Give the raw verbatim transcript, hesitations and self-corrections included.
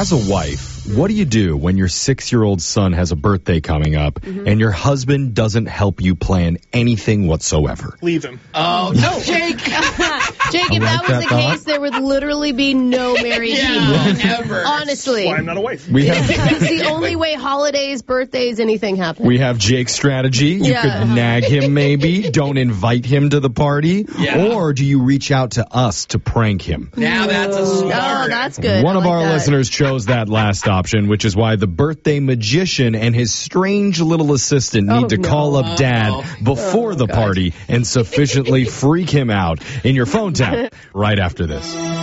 As a wife, what do you do when your six-year-old son has a birthday coming up mm-hmm. and your husband doesn't help you plan anything whatsoever? Leave him. Oh, no, Jake. Jake, if that was that the thought. case, there would literally be no married yeah, people. Never. Honestly. That's why I'm not a wife. We have, It's the only way holidays, birthdays, anything happen. we have Jake's strategy. You Yeah. could nag him maybe. Don't invite him to the party. Yeah. Or do you reach out to us to prank him? Now that's a smart. Oh, that's good. One I of like our that. listeners chose that last option, which is why the birthday magician and his strange little assistant need Oh, to no. call up Dad Uh-oh. before Oh, the God. party and sufficiently freak him out in your phone tap right after this.